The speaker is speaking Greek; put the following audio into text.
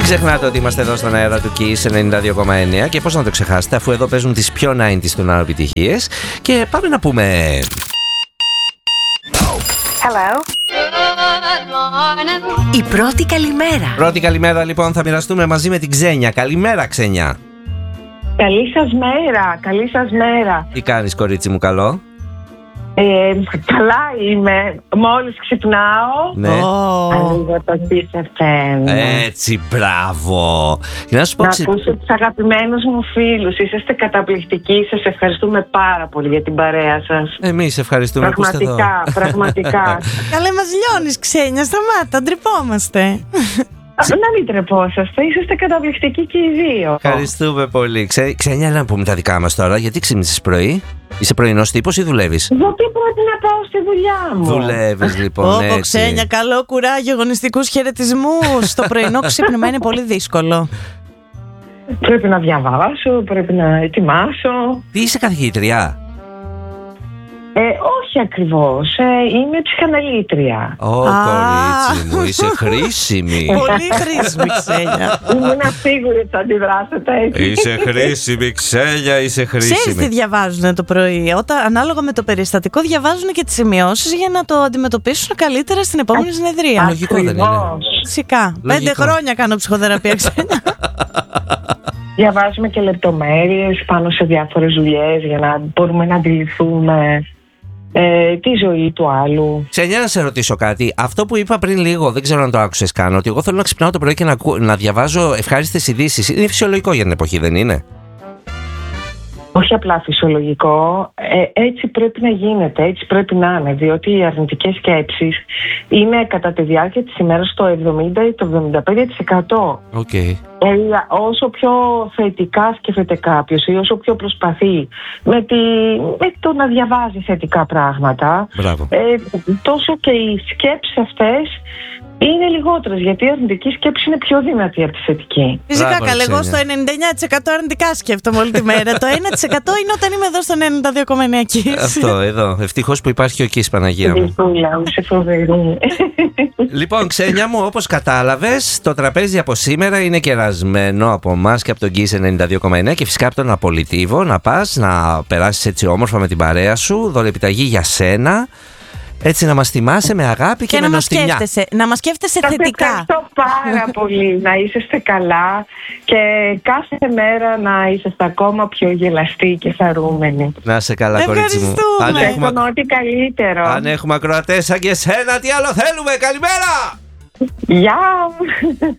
ξεχνάτε ότι είμαστε εδώ στον αέρα του Kiss 92,9 και πώς να το ξεχάσετε, αφού εδώ παίζουν τις πιο 90's των επιτυχίες. Και πάμε να πούμε. Hello. Η πρώτη καλημέρα. Πρώτη καλημέρα λοιπόν θα μοιραστούμε μαζί με την Ξένια. Καλημέρα Ξένια. Καλή σας μέρα, καλή σας μέρα. Τι κάνεις κορίτσι μου καλό? Καλά είμαι, μόλις ξυπνάω. Ναι. Ανοίγω το Kiss FM. Έτσι, μπράβο. Και να σου πω, να ακούσω τους αγαπημένους μου φίλους. Είσαστε καταπληκτικοί. Σας ευχαριστούμε πάρα πολύ για την παρέα σας. Εμείς ευχαριστούμε που είστε εδώ. Πραγματικά. Καλέ, μας λιώνεις Ξένια, σταμάτα, ντρυπόμαστε. Να μην τρεπόσαστε, είσαστε καταπληκτικοί και οι δύο. Ευχαριστούμε πολύ. Ξένια, να πούμε τα δικά μας τώρα. Γιατί ξύπνησες πρωί? Είσαι πρωινός τύπος ή δουλεύεις? Γιατί πρέπει να πάω στη δουλειά μου. Δουλεύεις λοιπόν, έτσι. Ξένια, καλό κουράγιο, αγωνιστικούς χαιρετισμούς. Το πρωινό ξύπνημα είναι πολύ δύσκολο. Πρέπει να διαβάσω, πρέπει να ετοιμάσω. Τι είσαι, καθηγήτρια? Όχι ακριβώς, είμαι ψυχαναλήτρια. Κορίτσι μου, είσαι χρήσιμη. Πολύ χρήσιμη Ξένια. Ήμουν σίγουρη ότι θα αντιδράσετε έτσι. Είσαι χρήσιμη Ξένια, είσαι χρήσιμη. Ξέρεις τι διαβάζουν το πρωί? Ανάλογα με το περιστατικό διαβάζουν και τις σημειώσεις για να το αντιμετωπίσουν καλύτερα στην επόμενη συνεδρία. Λογικό δεν είναι? Φυσικά. 5 χρόνια κάνω ψυχοθεραπεία Ξένια. Διαβάζουμε και λεπτομέρειες πάνω σε διάφορες δουλειές για να μπορούμε να αντιληφθούμε τη ζωή του άλλου. Ξένια, να σε ρωτήσω κάτι. Αυτό που είπα πριν λίγο, δεν ξέρω αν το άκουσες καν, ότι εγώ θέλω να ξυπνάω το πρωί και να διαβάζω ευχάριστες ειδήσεις. Είναι φυσιολογικό για την εποχή, δεν είναι? Όχι απλά φυσιολογικό, έτσι πρέπει να γίνεται, έτσι πρέπει να είναι, διότι οι αρνητικές σκέψεις είναι κατά τη διάρκεια της ημέρας το 70 ή το 75%. Okay. Όσο πιο θετικά σκέφτεται κάποιος ή όσο πιο προσπαθεί με το να διαβάζει θετικά πράγματα, τόσο και οι σκέψεις αυτές είναι λιγότερες, γιατί η αρνητική σκέψη είναι πιο δυνατή από τη θετική. Φυσικά, καλέ, εγώ στο 99% αρνητικά σκέφτομαι όλη τη μέρα. Το 1% είναι όταν είμαι εδώ στο 92,9 Kiss. Αυτό εδώ. Ευτυχώς που υπάρχει ο Kiss, Παναγία μου. Είσαι φοβερή. Λοιπόν, Ξένια μου, όπως κατάλαβες, το τραπέζι από σήμερα είναι κερασμένο από εμάς και από τον Kiss 92,9 και φυσικά από τον Απολυτίβο. Να πας, να περάσεις έτσι όμορφα με την παρέα σου, δωρεπιταγή για σένα. Έτσι να μας θυμάσαι με αγάπη και με νοστιμιά. Να μας σκέφτεσαι θετικά. Ευχαριστώ πάρα πολύ. Να είσαστε καλά και κάθε μέρα να είσαστε ακόμα πιο γελαστοί και χαρούμενοι. Να είσαι καλά, κορίτσι μου. Ευχαριστούμε. Ό,τι καλύτερο. Αν έχουμε ακροατές σαν και εσένα, τι άλλο θέλουμε? Καλημέρα! Γεια!